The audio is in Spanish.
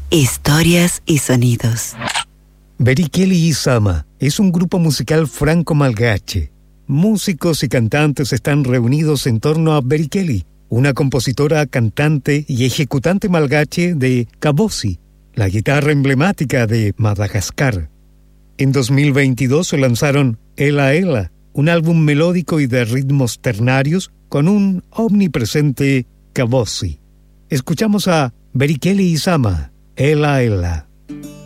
Historias y sonidos. Berikeli Isama es un grupo musical franco-malgache. Músicos y cantantes están reunidos en torno a Berikeli, una compositora, cantante y ejecutante malgache de kabosi, la guitarra emblemática de Madagascar. En 2022 se lanzaron Ela Ela, un álbum melódico y de ritmos ternarios con un omnipresente kabosi. Escuchamos a Berikeli Isama, Ela Ela.